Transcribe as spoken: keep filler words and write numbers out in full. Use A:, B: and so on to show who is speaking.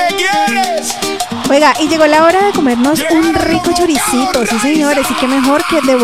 A: Oiga, y llegó la hora de comernos un rico choricito, sí señores, y qué mejor que de